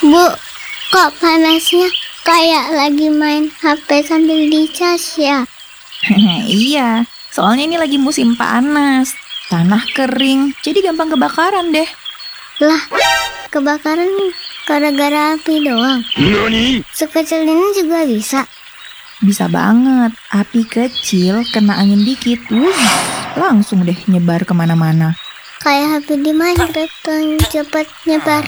Bu, kok panasnya kayak lagi main HP sambil dicas ya? Iya, soalnya ini lagi musim panas. Tanah kering, jadi gampang kebakaran deh. Lah, kebakaran gara-gara api doang? Sekecil ini juga bisa? Bisa banget, api kecil kena angin dikit, langsung deh nyebar kemana-mana. Kayak api di Minecraft yang cepat nyebar.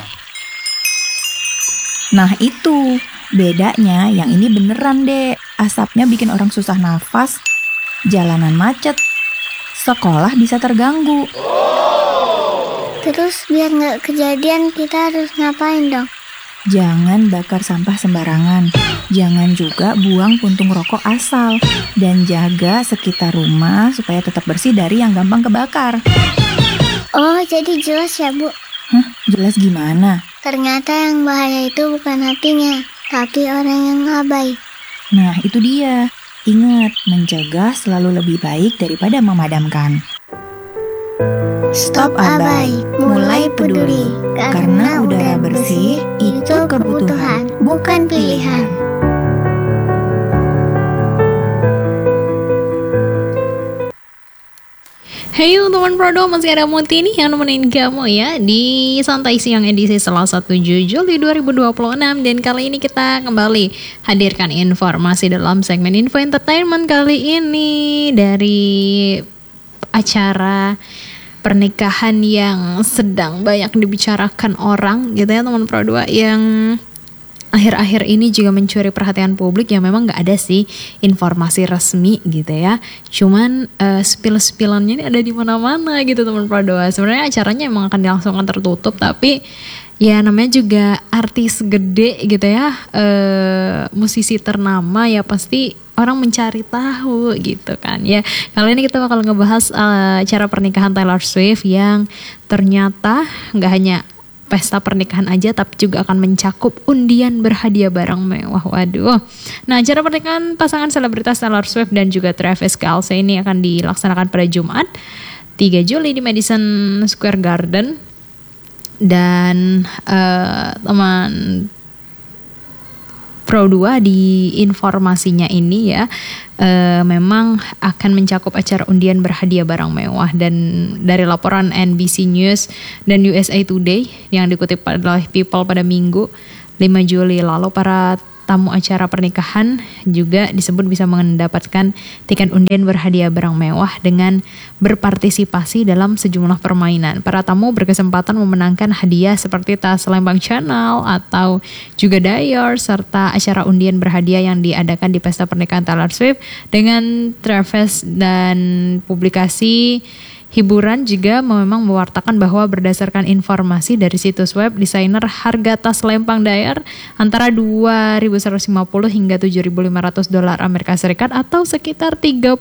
Nah itu, bedanya yang ini beneran deh. Asapnya bikin orang susah nafas, jalanan macet, sekolah bisa terganggu. Terus biar nggak kejadian kita harus ngapain dong? Jangan bakar sampah sembarangan. Jangan juga buang puntung rokok asal. Dan jaga sekitar rumah supaya tetap bersih dari yang gampang kebakar. Oh, jadi jelas ya, Bu? Hah? Jelas gimana? Ternyata yang bahaya itu bukan apinya, tapi orang yang abai. Nah, itu dia. Ingat, mencegah selalu lebih baik daripada memadamkan. Stop abai, mulai peduli. Karena udara bersih itu kebutuhan, bukan pilihan. Hey teman Prodo, masih ada Muti nih yang nemenin kamu ya di Santai Siang edisi Selasa 7 Juli 2026. Dan kali ini kita kembali hadirkan informasi dalam segmen Info Entertainment kali ini dari acara pernikahan yang sedang banyak dibicarakan orang gitu ya teman Pro 2, yang akhir-akhir ini juga mencuri perhatian publik. Yang memang gak ada sih informasi resmi gitu ya, cuman spill-spillannya ini ada di mana-mana gitu teman Pro 2. Sebenarnya acaranya emang akan dilangsungkan tertutup, tapi ya namanya juga artis gede gitu ya, musisi ternama, ya pasti orang mencari tahu gitu kan ya. Kali ini kita bakal ngebahas acara pernikahan Taylor Swift yang ternyata gak hanya pesta pernikahan aja, tapi juga akan mencakup undian berhadiah barang mewah. Waduh. Nah, acara pernikahan pasangan selebritas Taylor Swift dan juga Travis Kelce ini akan dilaksanakan pada Jumat 3 Juli di Madison Square Garden. Dan teman Pro 2 di informasinya ini ya, memang akan mencakup acara undian berhadiah barang mewah. Dan dari laporan NBC News dan USA Today yang dikutip oleh People pada Minggu 5 Juli lalu, para tamu acara pernikahan juga disebut bisa mendapatkan tiket undian berhadiah barang mewah dengan berpartisipasi dalam sejumlah permainan. Para tamu berkesempatan memenangkan hadiah seperti tas Lembang Chanel atau juga Dior, serta acara undian berhadiah yang diadakan di pesta pernikahan Taylor Swift dengan Travis. Dan publikasi hiburan juga memang mewartakan bahwa berdasarkan informasi dari situs web desainer, harga tas lempang Dior antara 2.150 hingga 7.500 dolar Amerika Serikat atau sekitar 38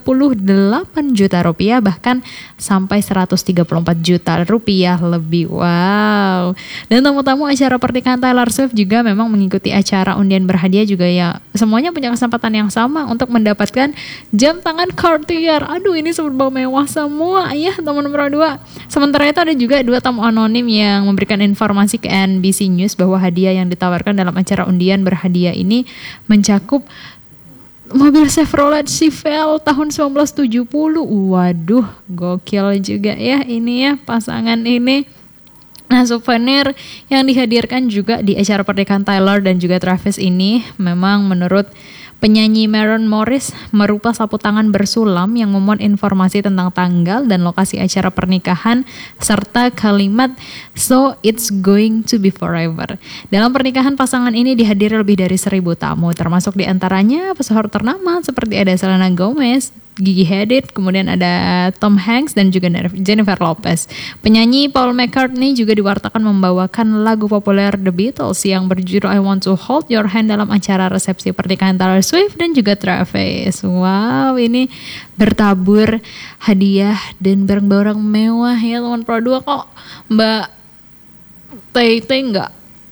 juta rupiah, bahkan sampai 134 juta rupiah lebih. Wow. Dan tamu-tamu acara pernikahan Taylor Swift juga memang mengikuti acara undian berhadiah juga ya. Semuanya punya kesempatan yang sama untuk mendapatkan jam tangan Cartier. Aduh, ini serba mewah semua ya teman Pro 2. Sementara itu ada juga 2 tamu anonim yang memberikan informasi ke NBC News bahwa hadiah yang ditawarkan dalam acara undian berhadiah ini mencakup mobil Chevrolet Chevelle tahun 1970. Waduh, gokil juga ya ini ya pasangan ini. Nah, souvenir yang dihadirkan juga di acara pernikahan Taylor dan juga Travis ini memang menurut penyanyi Maren Morris merupa sapu tangan bersulam yang memuat informasi tentang tanggal dan lokasi acara pernikahan serta kalimat "So it's going to be forever". Dalam pernikahan pasangan ini dihadiri lebih dari 1.000 tamu, termasuk diantaranya pesohor ternama seperti ada Selena Gomez, Gigi Hadid, kemudian ada Tom Hanks dan juga Jennifer Lopez. Penyanyi Paul McCartney juga diwartakan membawakan lagu populer The Beatles yang berjudul I Want to Hold Your Hand dalam acara resepsi pernikahan Taylor Swift dan juga Travis. Wow, ini bertabur hadiah dan barang-barang mewah ya teman Pro 2. Kok Mbak Tete nggak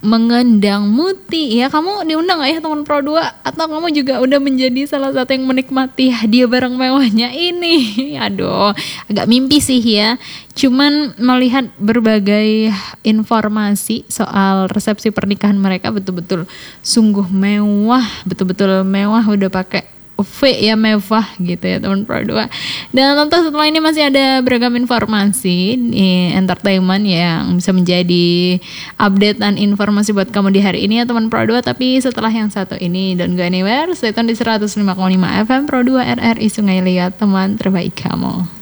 mengundang Muti ya. Kamu diundang gak ya teman Pro 2? Atau kamu juga udah menjadi salah satu yang menikmati hadiah barang mewahnya ini? Aduh, agak mimpi sih ya. Cuman melihat berbagai informasi soal resepsi pernikahan mereka betul-betul sungguh mewah, betul-betul mewah, udah pakai V ya, mewah gitu ya teman Pro 2. Dan tentu setelah ini masih ada beragam informasi di entertainment yang bisa menjadi update dan informasi buat kamu di hari ini ya teman Pro 2. Tapi setelah yang satu ini, don't go anywhere, stay tune di 105,5 FM Pro 2 RRI Sungai Liat, teman terbaik kamu.